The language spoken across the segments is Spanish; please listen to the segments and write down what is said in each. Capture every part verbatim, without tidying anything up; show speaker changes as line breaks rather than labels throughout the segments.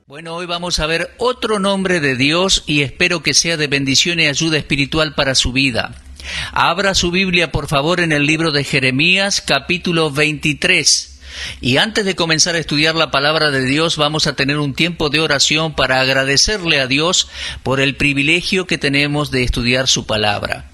Bueno, hoy vamos a ver otro nombre de Dios y espero que sea de bendición y ayuda espiritual para su vida. Abra su Biblia, por favor, en el libro de Jeremías, capítulo veintitrés. Y antes de comenzar a estudiar la palabra de Dios, vamos a tener un tiempo de oración para agradecerle a Dios por el privilegio que tenemos de estudiar su palabra.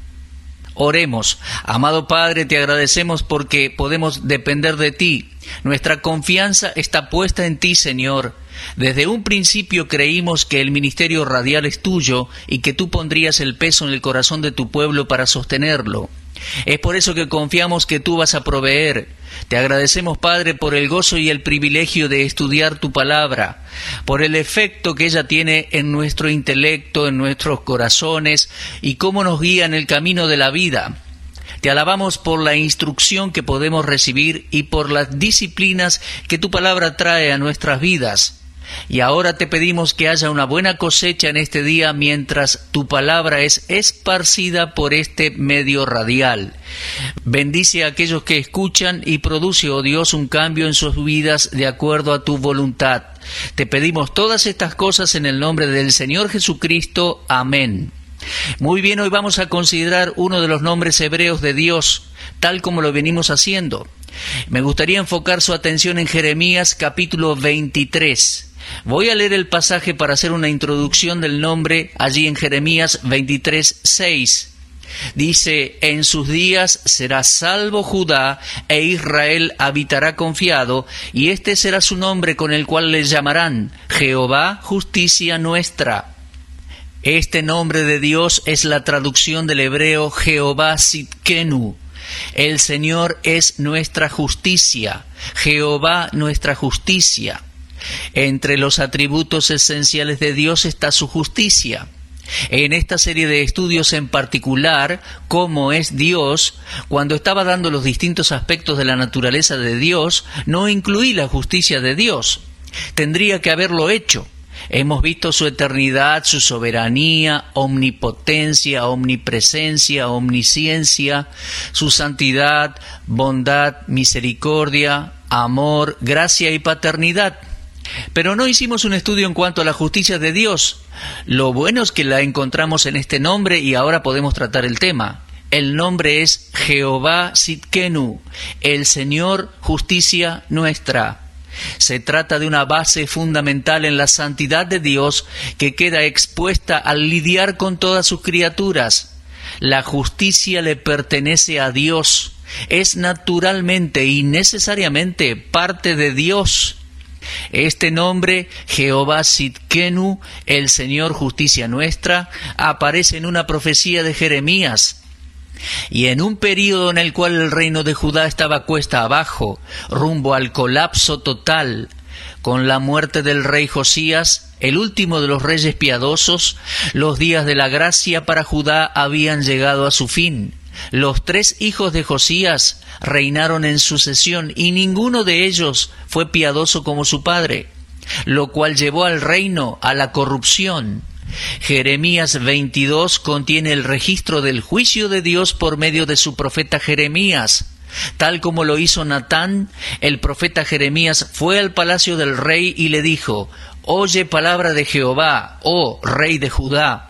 Oremos. Amado Padre, te agradecemos porque podemos depender de ti. Nuestra confianza está puesta en ti, Señor. Desde un principio creímos que el ministerio radial es tuyo y que tú pondrías el peso en el corazón de tu pueblo para sostenerlo. Es por eso que confiamos que tú vas a proveer. Te agradecemos, Padre, por el gozo y el privilegio de estudiar tu palabra, por el efecto que ella tiene en nuestro intelecto, en nuestros corazones y cómo nos guía en el camino de la vida. Te alabamos por la instrucción que podemos recibir y por las disciplinas que tu palabra trae a nuestras vidas. Y ahora te pedimos que haya una buena cosecha en este día mientras tu palabra es esparcida por este medio radial. Bendice a aquellos que escuchan y produce, oh Dios, un cambio en sus vidas de acuerdo a tu voluntad. Te pedimos todas estas cosas en el nombre del Señor Jesucristo. Amén. Muy bien, hoy vamos a considerar uno de los nombres hebreos de Dios, tal como lo venimos haciendo. Me gustaría enfocar su atención en Jeremías capítulo veintitrés. Voy a leer el pasaje para hacer una introducción del nombre allí en Jeremías veintitrés, seis. Dice: en sus días será salvo Judá, e Israel habitará confiado, y este será su nombre con el cual le llamarán Jehová, justicia nuestra. Este nombre de Dios es la traducción del hebreo Jehová Sidkenu. El Señor es nuestra justicia, Jehová nuestra justicia. Entre los atributos esenciales de Dios está su justicia. En esta serie de estudios en particular, cómo es Dios, cuando estaba dando los distintos aspectos de la naturaleza de Dios, no incluí la justicia de Dios. Tendría que haberlo hecho. Hemos visto su eternidad, su soberanía, omnipotencia, omnipresencia, omnisciencia, su santidad, bondad, misericordia, amor, gracia y paternidad. Pero no hicimos un estudio en cuanto a la justicia de Dios. Lo bueno es que la encontramos en este nombre y ahora podemos tratar el tema. El nombre es Jehová Sidkenu, el Señor justicia nuestra. Se trata de una base fundamental en la santidad de Dios que queda expuesta al lidiar con todas sus criaturas. La justicia le pertenece a Dios, es naturalmente y necesariamente parte de Dios. Este nombre, Jehová Sidkenu, el Señor justicia nuestra, aparece en una profecía de Jeremías. Y en un período en el cual el reino de Judá estaba cuesta abajo, rumbo al colapso total, con la muerte del rey Josías, el último de los reyes piadosos, los días de la gracia para Judá habían llegado a su fin. Los tres hijos de Josías reinaron en sucesión y ninguno de ellos fue piadoso como su padre, lo cual llevó al reino a la corrupción. Jeremías veintidós contiene el registro del juicio de Dios por medio de su profeta Jeremías. Tal como lo hizo Natán, el profeta Jeremías fue al palacio del rey y le dijo: «Oye palabra de Jehová, oh rey de Judá».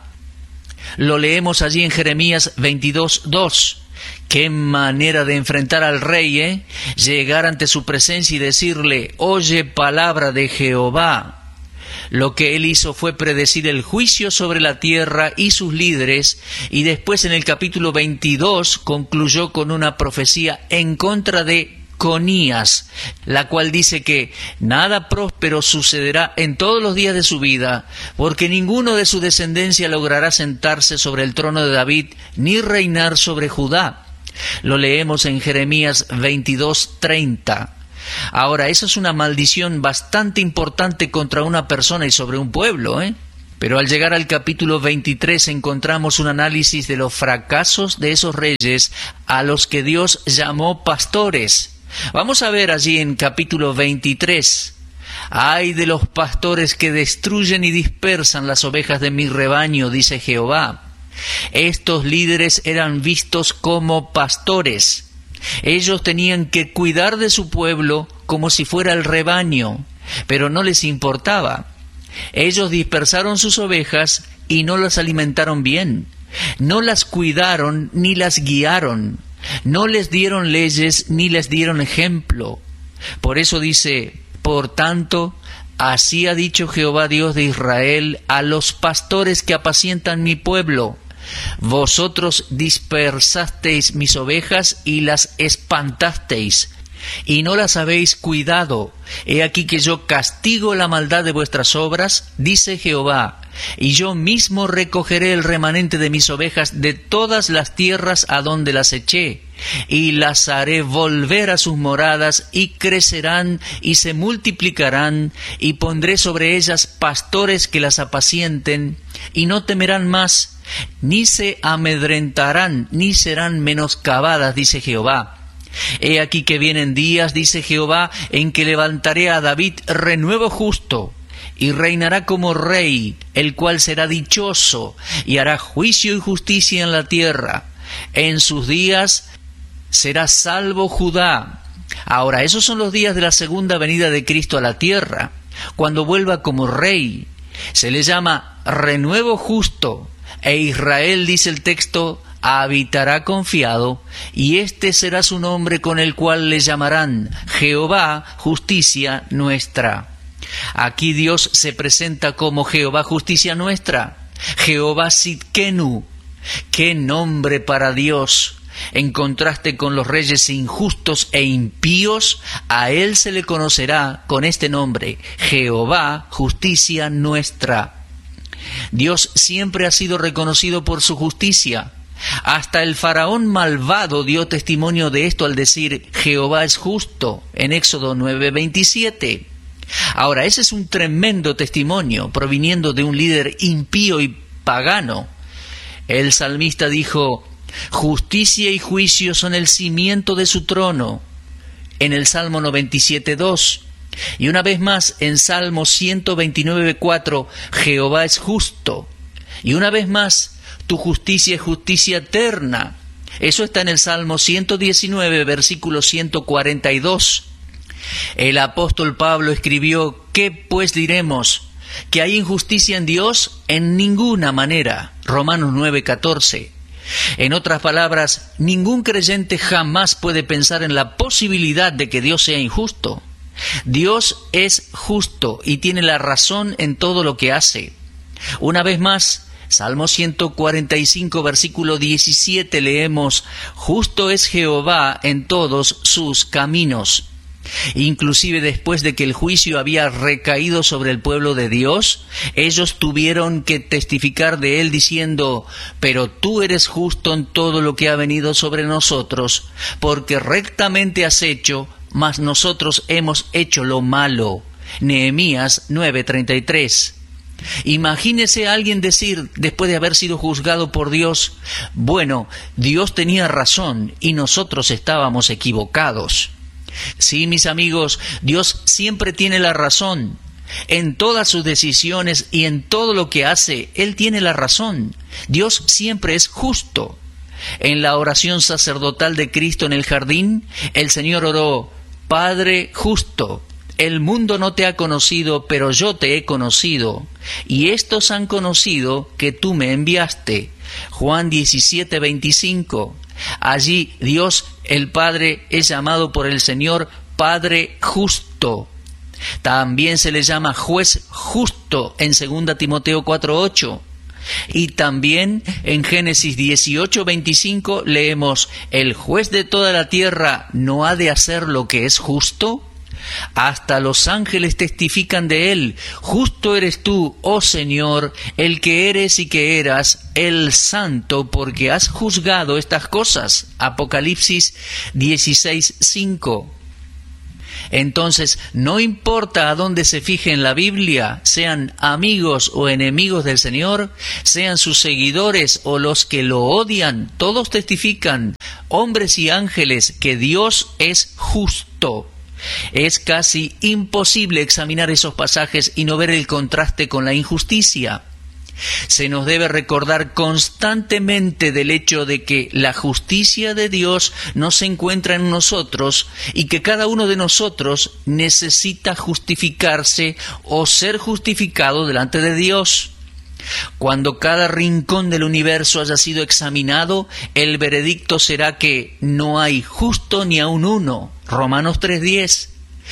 Lo leemos allí en Jeremías veintidós, dos. Qué manera de enfrentar al rey, ¿eh? Llegar ante su presencia y decirle: «Oye palabra de Jehová». Lo que él hizo fue predecir el juicio sobre la tierra y sus líderes, y después en el capítulo veintidós concluyó con una profecía en contra de Conías, la cual dice que nada próspero sucederá en todos los días de su vida, porque ninguno de su descendencia logrará sentarse sobre el trono de David, ni reinar sobre Judá. Lo leemos en Jeremías veintidós, treinta. Ahora, esa es una maldición bastante importante contra una persona y sobre un pueblo, ¿eh? Pero al llegar al capítulo veintitrés encontramos un análisis de los fracasos de esos reyes a los que Dios llamó pastores. Vamos a ver allí en capítulo veintitrés. «Ay de los pastores que destruyen y dispersan las ovejas de mi rebaño», dice Jehová. Estos líderes eran vistos como pastores. Ellos tenían que cuidar de su pueblo como si fuera el rebaño, pero no les importaba. Ellos dispersaron sus ovejas y no las alimentaron bien, no las cuidaron ni las guiaron, no les dieron leyes ni les dieron ejemplo. Por eso dice: por tanto, así ha dicho Jehová Dios de Israel a los pastores que apacientan mi pueblo: vosotros dispersasteis mis ovejas y las espantasteis, y no las habéis cuidado. He aquí que yo castigo la maldad de vuestras obras, dice Jehová, y yo mismo recogeré el remanente de mis ovejas de todas las tierras a donde las eché, y las haré volver a sus moradas, y crecerán y se multiplicarán, y pondré sobre ellas pastores que las apacienten, y no temerán más, ni se amedrentarán, ni serán menoscabadas, dice Jehová. He aquí que vienen días, dice Jehová, en que levantaré a David renuevo justo, y reinará como rey, el cual será dichoso, y hará juicio y justicia en la tierra. En sus días será salvo Judá. Ahora, esos son los días de la segunda venida de Cristo a la tierra, cuando vuelva como rey. Se le llama renuevo justo, e Israel, dice el texto, habitará confiado, y este será su nombre con el cual le llamarán Jehová, justicia nuestra. Aquí Dios se presenta como Jehová, justicia nuestra, Jehová Sidkenu. ¡Qué nombre para Dios! En contraste con los reyes injustos e impíos, a él se le conocerá con este nombre: Jehová, justicia nuestra. Dios siempre ha sido reconocido por su justicia. Hasta el faraón malvado dio testimonio de esto al decir: Jehová es justo, en Éxodo nueve veintisiete. Ahora, ese es un tremendo testimonio proviniendo de un líder impío y pagano. El salmista dijo: justicia y juicio son el cimiento de su trono, en el Salmo noventa y siete dos. Y una vez más en Salmo ciento veintinueve cuatro, Jehová es justo. Y una vez más, tu justicia es justicia eterna. Eso está en el Salmo ciento diecinueve, versículo ciento cuarenta y dos. El apóstol Pablo escribió: ¿qué pues diremos? ¿Que hay injusticia en Dios? En ninguna manera. Romanos nueve catorce. En otras palabras, ningún creyente jamás puede pensar en la posibilidad de que Dios sea injusto. Dios es justo y tiene la razón en todo lo que hace. Una vez más, Salmo ciento cuarenta y cinco, versículo diecisiete, leemos: justo es Jehová en todos sus caminos. Inclusive después de que el juicio había recaído sobre el pueblo de Dios, ellos tuvieron que testificar de él diciendo: pero tú eres justo en todo lo que ha venido sobre nosotros, porque rectamente has hecho, mas nosotros hemos hecho lo malo. Nehemías nueve treinta y tres. Imagínese a alguien decir, después de haber sido juzgado por Dios: bueno, Dios tenía razón y nosotros estábamos equivocados. Sí, mis amigos, Dios siempre tiene la razón. En todas sus decisiones y en todo lo que hace, Él tiene la razón. Dios siempre es justo. En la oración sacerdotal de Cristo en el jardín, el Señor oró: Padre justo, el mundo no te ha conocido, pero yo te he conocido, y estos han conocido que tú me enviaste. Juan diecisiete veinticinco. Allí Dios el Padre es llamado por el Señor Padre justo. También se le llama juez justo en segunda Timoteo cuatro ocho. Y también en Génesis dieciocho veinticinco leemos: ¿el juez de toda la tierra no ha de hacer lo que es justo? Hasta los ángeles testifican de él: justo eres tú, oh Señor, el que eres y que eras, el santo, porque has juzgado estas cosas. Apocalipsis dieciséis cinco. Entonces, no importa a dónde se fije en la Biblia, sean amigos o enemigos del Señor, sean sus seguidores o los que lo odian, todos testifican, hombres y ángeles, que Dios es justo. Es casi imposible examinar esos pasajes y no ver el contraste con la injusticia. Se nos debe recordar constantemente del hecho de que la justicia de Dios no se encuentra en nosotros y que cada uno de nosotros necesita justificarse o ser justificado delante de Dios. Cuando cada rincón del universo haya sido examinado, el veredicto será que no hay justo ni aun uno. Romanos tres diez.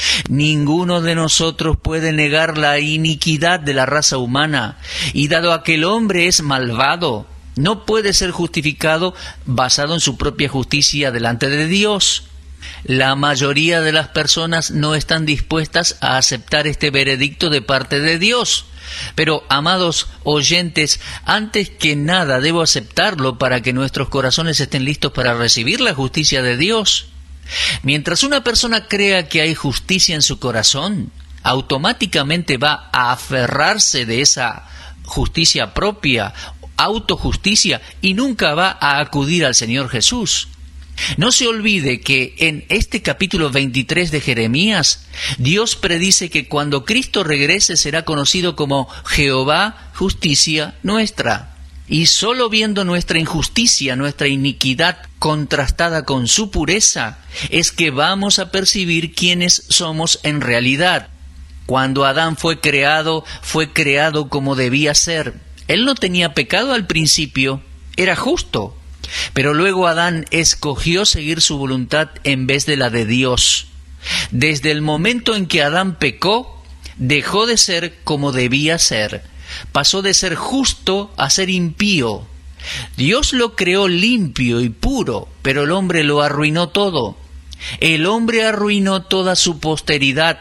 Ninguno de nosotros puede negar la iniquidad de la raza humana, y dado a que el hombre es malvado, no puede ser justificado basado en su propia justicia delante de Dios. La mayoría de las personas no están dispuestas a aceptar este veredicto de parte de Dios. Pero, amados oyentes, antes que nada debo aceptarlo para que nuestros corazones estén listos para recibir la justicia de Dios. Mientras una persona crea que hay justicia en su corazón, automáticamente va a aferrarse de esa justicia propia, autojusticia, y nunca va a acudir al Señor Jesús. No se olvide que en este capítulo veintitrés de Jeremías, Dios predice que cuando Cristo regrese será conocido como Jehová, justicia nuestra. Y solo viendo nuestra injusticia, nuestra iniquidad contrastada con su pureza, es que vamos a percibir quiénes somos en realidad. Cuando Adán fue creado, fue creado como debía ser. Él no tenía pecado al principio, era justo. Pero luego Adán escogió seguir su voluntad en vez de la de Dios. Desde el momento en que Adán pecó, dejó de ser como debía ser. Pasó de ser justo a ser impío. Dios lo creó limpio y puro, pero el hombre lo arruinó todo. El hombre arruinó toda su posteridad.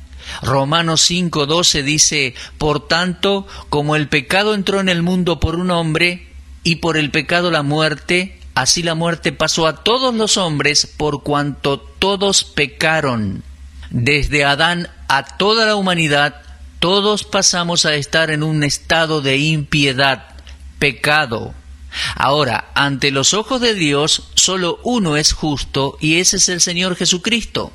Romanos cinco doce dice: por tanto, como el pecado entró en el mundo por un hombre, y por el pecado la muerte, así la muerte pasó a todos los hombres por cuanto todos pecaron. Desde Adán a toda la humanidad, todos pasamos a estar en un estado de impiedad, pecado. Ahora, ante los ojos de Dios, solo uno es justo, y ese es el Señor Jesucristo.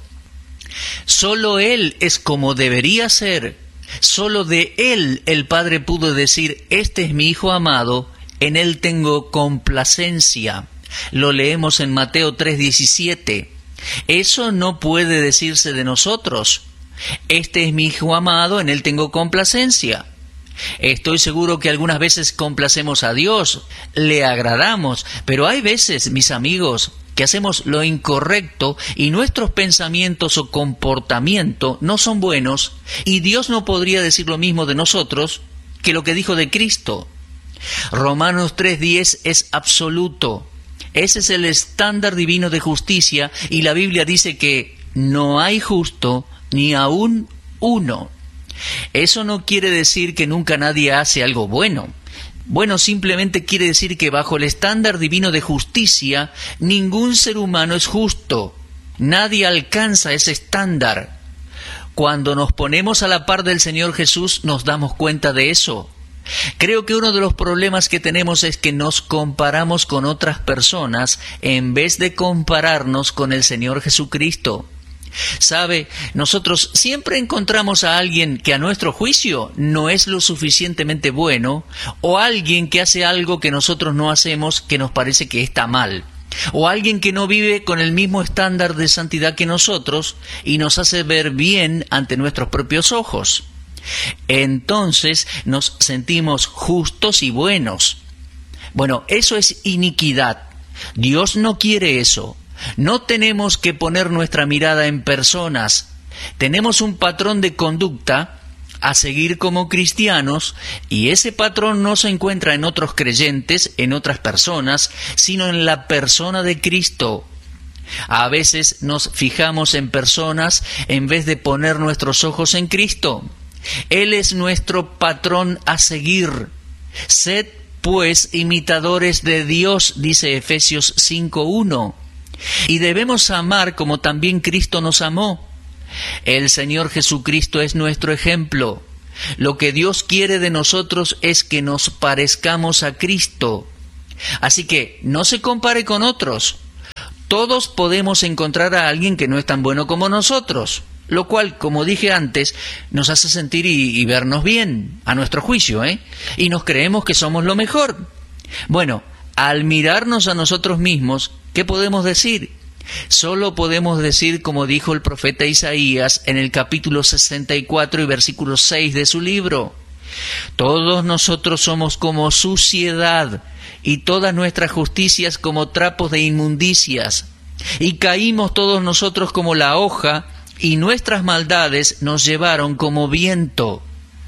Solo Él es como debería ser. Solo de Él el Padre pudo decir: este es mi Hijo amado, en Él tengo complacencia. Lo leemos en Mateo tres diecisiete. Eso no puede decirse de nosotros. Este es mi Hijo amado, en Él tengo complacencia. Estoy seguro que algunas veces complacemos a Dios, le agradamos, pero hay veces, mis amigos, que hacemos lo incorrecto y nuestros pensamientos o comportamiento no son buenos, y Dios no podría decir lo mismo de nosotros que lo que dijo de Cristo. Romanos tres diez es absoluto. Ese es el estándar divino de justicia, y la Biblia dice que no hay justo ni aún uno. Eso no quiere decir que nunca nadie hace algo bueno. Bueno, simplemente quiere decir que bajo el estándar divino de justicia, ningún ser humano es justo. Nadie alcanza ese estándar. Cuando nos ponemos a la par del Señor Jesús, nos damos cuenta de eso. Creo que uno de los problemas que tenemos es que nos comparamos con otras personas en vez de compararnos con el Señor Jesucristo. ¿Sabe? Nosotros siempre encontramos a alguien que a nuestro juicio no es lo suficientemente bueno, o alguien que hace algo que nosotros no hacemos que nos parece que está mal, o alguien que no vive con el mismo estándar de santidad que nosotros y nos hace ver bien ante nuestros propios ojos. Entonces nos sentimos justos y buenos. Bueno, eso es iniquidad. Dios no quiere eso. No tenemos que poner nuestra mirada en personas. Tenemos un patrón de conducta a seguir como cristianos, y ese patrón no se encuentra en otros creyentes, en otras personas, sino en la persona de Cristo. A veces nos fijamos en personas en vez de poner nuestros ojos en Cristo. Él es nuestro patrón a seguir. Sed, pues, imitadores de Dios, dice Efesios cinco uno. Y debemos amar como también Cristo nos amó. El Señor Jesucristo es nuestro ejemplo. Lo que Dios quiere de nosotros es que nos parezcamos a Cristo. Así que no se compare con otros. Todos podemos encontrar a alguien que no es tan bueno como nosotros. lo cual, como dije antes, nos hace sentir y, y vernos bien, a nuestro juicio, ¿eh? Y nos creemos que somos lo mejor. Bueno, al mirarnos a nosotros mismos, ¿qué podemos decir? Solo podemos decir, como dijo el profeta Isaías en el capítulo sesenta y cuatro y versículo seis de su libro: todos nosotros somos como suciedad, y todas nuestras justicias como trapos de inmundicias, y caímos todos nosotros como la hoja, y nuestras maldades nos llevaron como viento.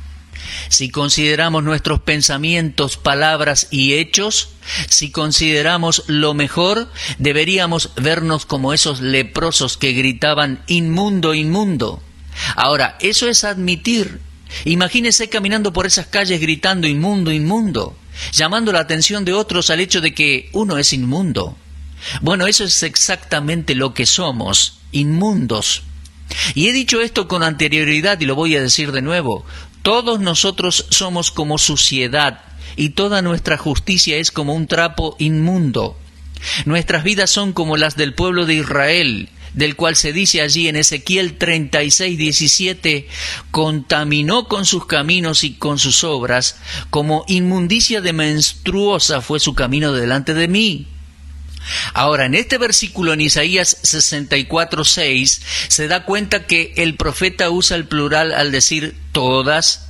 Si consideramos nuestros pensamientos, palabras y hechos, si consideramos lo mejor, deberíamos vernos como esos leprosos que gritaban inmundo, inmundo. Ahora, eso es admitir. Imagínese caminando por esas calles gritando inmundo, inmundo, llamando la atención de otros al hecho de que uno es inmundo. Bueno, eso es exactamente lo que somos, inmundos. Y he dicho esto con anterioridad y lo voy a decir de nuevo. Todos nosotros somos como suciedad y toda nuestra justicia es como un trapo inmundo. Nuestras vidas son como las del pueblo de Israel, del cual se dice allí en Ezequiel treinta y seis, diecisiete, contaminó con sus caminos y con sus obras, como inmundicia de menstruosa fue su camino delante de mí. Ahora, en este versículo en Isaías sesenta y cuatro, seis, se da cuenta que el profeta usa el plural al decir todas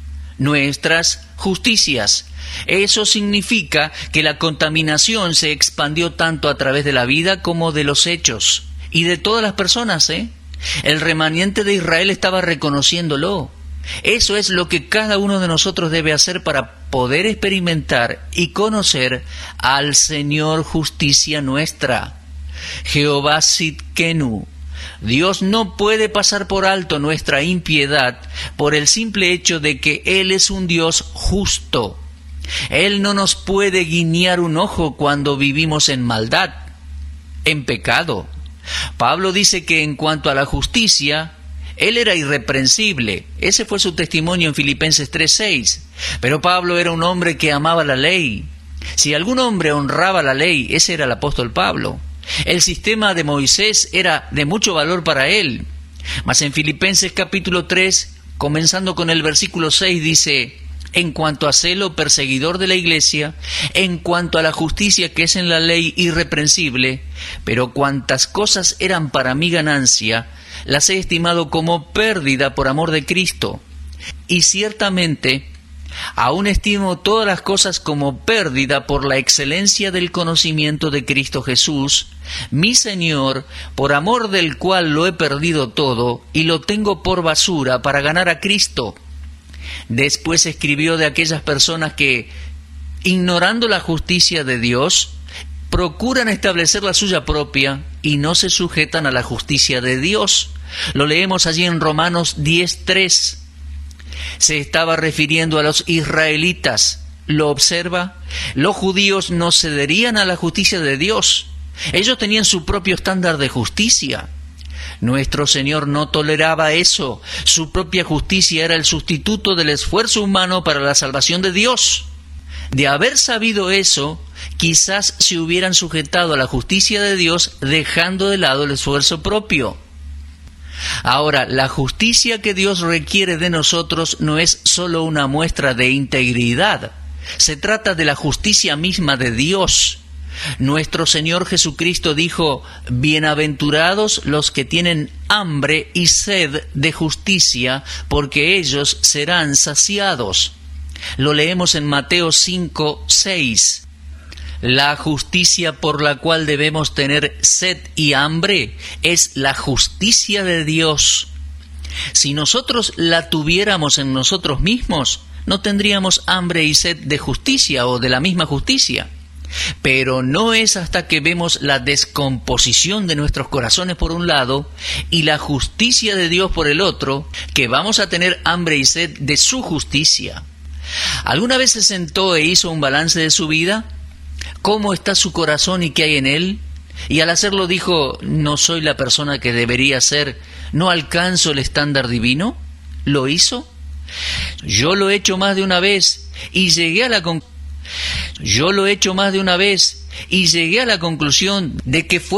nuestras justicias. Eso significa que la contaminación se expandió tanto a través de la vida como de los hechos. Y de todas las personas, ¿eh? El remanente de Israel estaba reconociéndolo. Eso es lo que cada uno de nosotros debe hacer para poder experimentar y conocer al Señor justicia nuestra. Jehová Sidkenu. Dios no puede pasar por alto nuestra impiedad por el simple hecho de que Él es un Dios justo. Él no nos puede guiñar un ojo cuando vivimos en maldad, en pecado. Pablo dice que en cuanto a la justicia, él era irreprensible. Ese fue su testimonio en Filipenses tres, seis. Pero Pablo era un hombre que amaba la ley. Si algún hombre honraba la ley, ese era el apóstol Pablo. El sistema de Moisés era de mucho valor para él. Mas en Filipenses capítulo tres, comenzando con el versículo seis, dice: en cuanto a celo perseguidor de la iglesia, en cuanto a la justicia que es en la ley irreprensible, pero cuantas cosas eran para mi ganancia, las he estimado como pérdida por amor de Cristo. Y ciertamente, aún estimo todas las cosas como pérdida por la excelencia del conocimiento de Cristo Jesús, mi Señor, por amor del cual lo he perdido todo, y lo tengo por basura para ganar a Cristo. Después escribió de aquellas personas que, ignorando la justicia de Dios, procuran establecer la suya propia y no se sujetan a la justicia de Dios. Lo leemos allí en Romanos diez, tres. Se estaba refiriendo a los israelitas. ¿Lo observa? Los judíos no cederían a la justicia de Dios. Ellos tenían su propio estándar de justicia. Nuestro Señor no toleraba eso. Su propia justicia era el sustituto del esfuerzo humano para la salvación de Dios. De haber sabido eso, quizás se hubieran sujetado a la justicia de Dios dejando de lado el esfuerzo propio. Ahora, la justicia que Dios requiere de nosotros no es solo una muestra de integridad. Se trata de la justicia misma de Dios. Nuestro Señor Jesucristo dijo: bienaventurados los que tienen hambre y sed de justicia, porque ellos serán saciados. Lo leemos en Mateo cinco, seis. La justicia por la cual debemos tener sed y hambre es la justicia de Dios. Si nosotros la tuviéramos en nosotros mismos, no tendríamos hambre y sed de justicia o de la misma justicia. Pero no es hasta que vemos la descomposición de nuestros corazones por un lado y la justicia de Dios por el otro, que vamos a tener hambre y sed de su justicia. ¿Alguna vez se sentó e hizo un balance de su vida? ¿Cómo está su corazón y qué hay en él? Y al hacerlo dijo: no soy la persona que debería ser, no alcanzo el estándar divino. ¿Lo hizo? Yo lo he hecho más de una vez y llegué a la conclusión Yo lo he hecho más de una vez y llegué a la conclusión de que fue